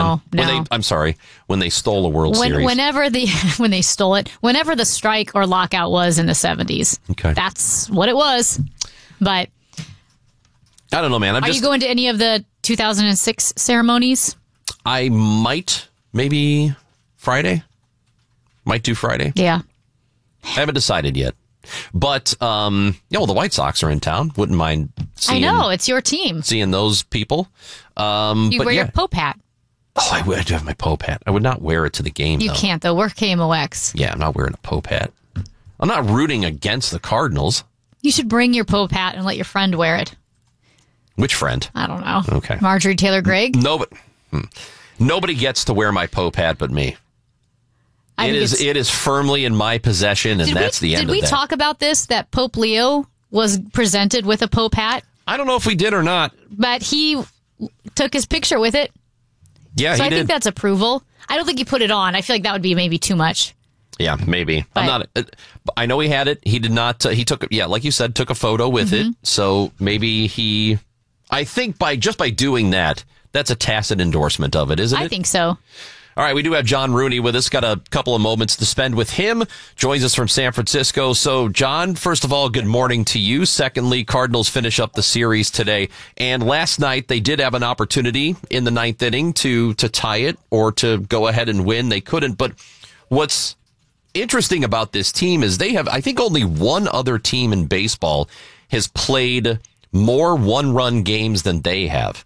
No. When they stole a World Series. When they stole it, whenever the strike or lockout was in the 70s. Okay. That's what it was. But I don't know, man. Are you going to any of the 2006 ceremonies? I might, maybe Friday. Might do Friday. Yeah. I haven't decided yet. But, the White Sox are in town. Wouldn't mind seeing. I know, it's your team. Seeing those people. You wear your Pope hat. Oh, I do have my Pope hat. I would not wear it to the game, You can't, though. We're KMOX. Yeah, I'm not wearing a Pope hat. I'm not rooting against the Cardinals. You should bring your Pope hat and let your friend wear it. Which friend? I don't know. Okay. Marjorie Taylor Greig? Nobody gets to wear my Pope hat but me. It is firmly in my possession, and that's the end of that. Did we talk about this, that Pope Leo was presented with a Pope hat? I don't know if we did or not. But he took his picture with it. Yeah, so he I did. think that's approval. I don't think he put it on. I feel like that would be maybe too much. Yeah, maybe. I know he had it. He did not. He took, like you said, took a photo with it. So maybe I think by doing that, that's a tacit endorsement of it, isn't it? I think so. All right, we do have John Rooney with us. Got a couple of moments to spend with him. Joins us from San Francisco. So, John, first of all, good morning to you. Secondly, Cardinals finish up the series today. And last night, they did have an opportunity in the ninth inning to tie it or to go ahead and win. They couldn't. But what's interesting about this team is they have, I think, only one other team in baseball has played more one-run games than they have.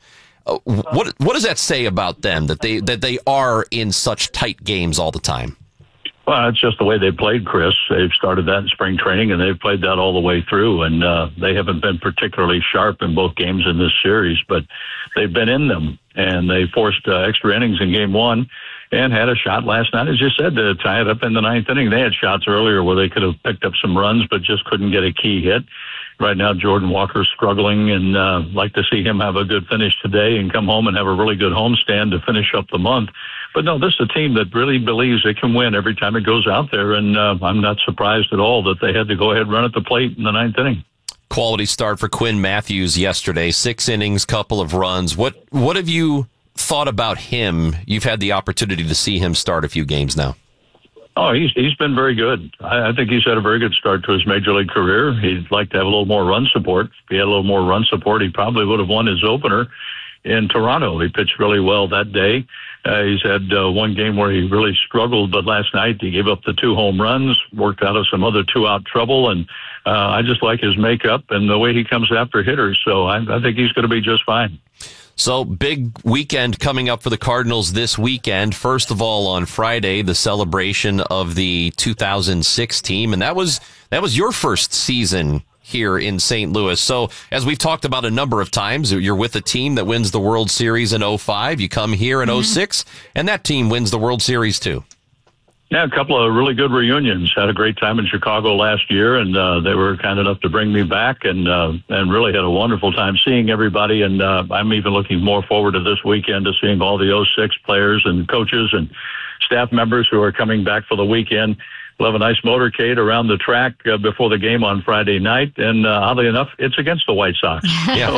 What does that say about them, that they are in such tight games all the time? Well, it's just the way they played, Chris. They've started that in spring training, and they've played that all the way through. And they haven't been particularly sharp in both games in this series, but they've been in them. And they forced extra innings in game one and had a shot last night, as you said, to tie it up in the ninth inning. They had shots earlier where they could have picked up some runs, but just couldn't get a key hit. Right now, Jordan Walker's struggling, and like to see him have a good finish today and come home and have a really good homestand to finish up the month. But no, this is a team that really believes it can win every time it goes out there, and I'm not surprised at all that they had to go ahead and run at the plate in the ninth inning. Quality start for Quinn Matthews yesterday. 6 innings, couple of runs. What have you thought about him? You've had the opportunity to see him start a few games now. Oh, he's been very good. I think he's had a very good start to his major league career. He'd like to have a little more run support. If he had a little more run support, he probably would have won his opener in Toronto. He pitched really well that day. He's had one game where he really struggled, but last night he gave up the 2 home runs, worked out of some other 2-out trouble, and I just like his makeup and the way he comes after hitters. So I think he's going to be just fine. So, big weekend coming up for the Cardinals this weekend. First of all, on Friday, the celebration of the 2006 team, and that was your first season here in St. Louis. So, as we've talked about a number of times, you're with a team that wins the World Series in 2005. You come here in 2006, and that team wins the World Series too. Yeah, a couple of really good reunions. Had a great time in Chicago last year, and they were kind enough to bring me back, and really had a wonderful time seeing everybody. And I'm even looking more forward to this weekend to seeing all the 06 players and coaches and staff members who are coming back for the weekend. We'll have a nice motorcade around the track before the game on Friday night, and oddly enough, it's against the White Sox. Yeah.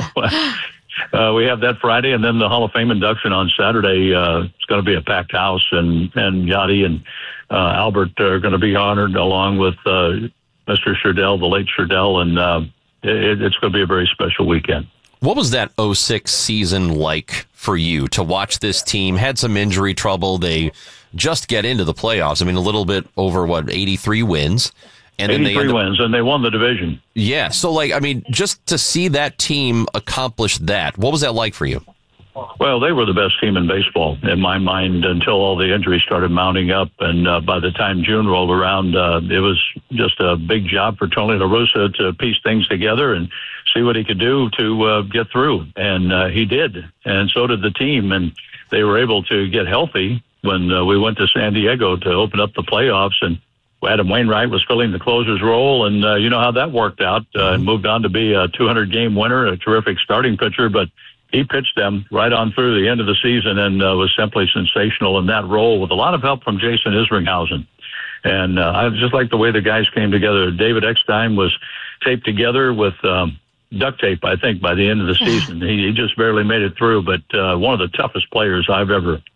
So, we have that Friday, and then the Hall of Fame induction on Saturday. It's going to be a packed house, and Yachty and Albert are going to be honored along with Mr. Sherdell, the late Sherdell, and it's going to be a very special weekend. What was that 06 season like for you to watch this team? Had some injury trouble. They just get into the playoffs. I mean, a little bit over, 83 wins. And 83 wins, and they won the division. Yeah, so, just to see that team accomplish that, what was that like for you? Well, they were the best team in baseball, in my mind, until all the injuries started mounting up. And by the time June rolled around, it was just a big job for Tony La Russa to piece things together and see what he could do to get through. And he did, and so did the team. And they were able to get healthy when we went to San Diego to open up the playoffs. And Adam Wainwright was filling the closer's role, and you know how that worked out. Moved on to be a 200-game winner, a terrific starting pitcher, but he pitched them right on through the end of the season and was simply sensational in that role with a lot of help from Jason Isringhausen. And I just like the way the guys came together. David Eckstein was taped together with duct tape, I think, by the end of the season. He just barely made it through, but one of the toughest players I've ever